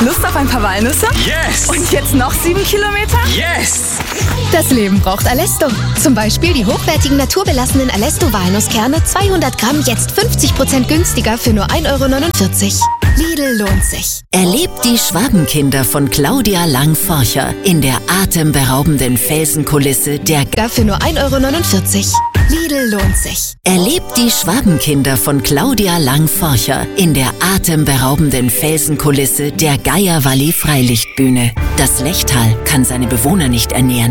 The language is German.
Lust auf ein paar Walnüsse? Yes! Und jetzt noch 7 Kilometer? Yes! Das Leben braucht Alesto. Zum Beispiel die hochwertigen naturbelassenen Alesto-Walnusskerne 200 Gramm jetzt 50% günstiger für nur 1,49 €. Lidl lohnt sich. Erlebt die Schwabenkinder von Claudia Lang-Forcher in der atemberaubenden Felsenkulisse der Dafür nur 1,49 €. Lidl lohnt sich. Erlebt die Schwabenkinder von Claudia Lang-Forcher in der atemberaubenden Felsenkulisse der Geierwalli Freilichtbühne. Das Lechtal kann seine Bewohner nicht ernähren.